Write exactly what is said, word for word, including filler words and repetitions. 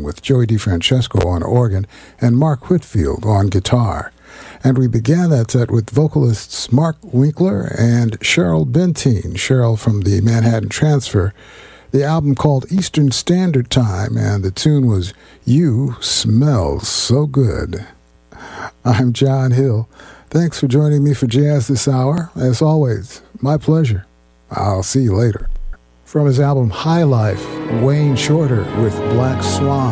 Sing with Joey DeFrancesco on organ and Mark Whitfield on guitar. And we began that set with vocalists Mark Winkler and Cheryl Bentine, Cheryl from the Manhattan Transfer. The album called Eastern Standard Time, and the tune was You Smell So Good. I'm John Hill. Thanks for joining me for Jazz this hour. As always, my pleasure. I'll see you later. From his album High Life, Wayne Shorter with Black Swan.